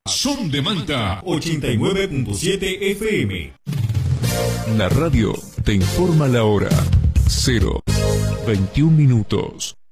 Son de Manta 89.7 FM. La radio te informa la hora. 0:21 minutos.